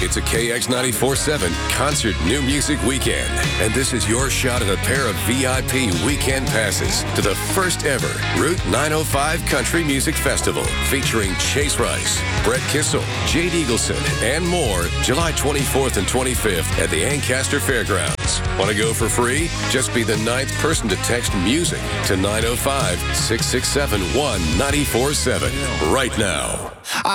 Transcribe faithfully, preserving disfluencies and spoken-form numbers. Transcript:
It's a K X ninety-four point seven Concert New Music Weekend. And this is your shot at a pair of V I P weekend passes to the first ever Route nine oh five Country Music Festival, featuring Chase Rice, Brett Kissel, Jade Eagleson, and more, July twenty-fourth and twenty-fifth at the Ancaster Fairgrounds. Want to go for free? Just be the ninth person to text music to nine oh five, six six seven, one nine four seven right now.